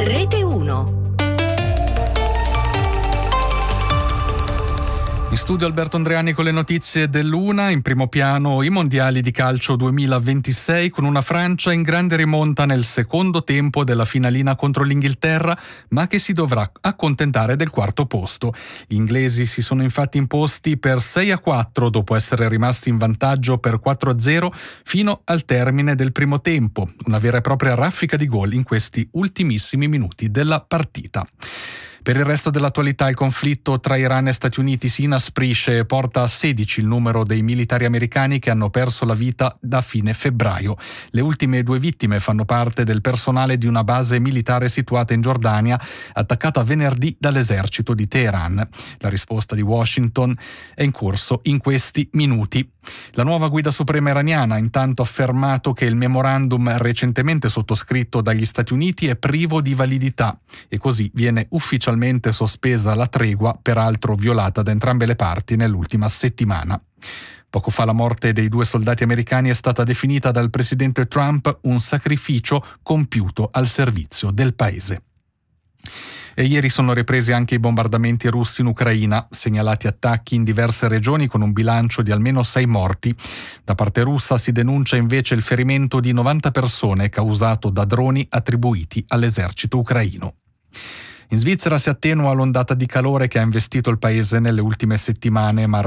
Rete 1. In studio Alberto Andreani con le notizie dell'una. In primo piano i mondiali di calcio 2026 con una Francia in grande rimonta nel secondo tempo della finalina contro l'Inghilterra, ma che si dovrà accontentare del quarto posto. Gli inglesi si sono infatti imposti per 6-4 dopo essere rimasti in vantaggio per 4-0 fino al termine del primo tempo. Una vera e propria raffica di gol in questi ultimissimi minuti della partita. Per il resto dell'attualità, il conflitto tra Iran e Stati Uniti si inasprisce e porta a 16 il numero dei militari americani che hanno perso la vita da fine febbraio. Le ultime 2 vittime fanno parte del personale di una base militare situata in Giordania, attaccata venerdì dall'esercito di Teheran. La risposta di Washington è in corso in questi minuti. La nuova guida suprema iraniana ha intanto affermato che il memorandum recentemente sottoscritto dagli Stati Uniti è privo di validità e così viene ufficialmente sospesa la tregua, peraltro violata da entrambe le parti nell'ultima settimana. Poco fa la morte dei 2 soldati americani è stata definita dal presidente Trump un sacrificio compiuto al servizio del paese. E ieri sono ripresi anche i bombardamenti russi in Ucraina, segnalati attacchi in diverse regioni con un bilancio di almeno 6 morti. Da parte russa si denuncia invece il ferimento di 90 persone causato da droni attribuiti all'esercito ucraino. In Svizzera si attenua l'ondata di calore che ha investito il paese nelle ultime settimane, ma